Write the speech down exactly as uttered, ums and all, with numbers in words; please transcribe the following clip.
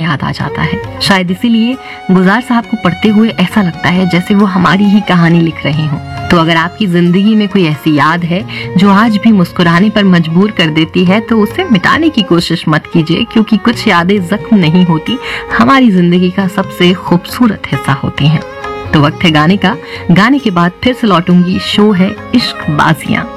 याद आ जाता है। शायद इसीलिए गुलजार साहब को पढ़ते हुए ऐसा लगता है जैसे वो हमारी ही कहानी लिख रहे हों। तो अगर आपकी जिंदगी में कोई ऐसी याद है जो आज भी मुस्कुराने पर मजबूर कर देती है, तो उसे मिटाने की कोशिश मत कीजिए, क्योंकि कुछ यादें जख्म नहीं होती, हमारी जिंदगी का सबसे खूबसूरत हिस्सा होती हैं। तो वक्त है गाने का। गाने के बाद फिर से लौटूंगी। शो है इश्क बाजियां।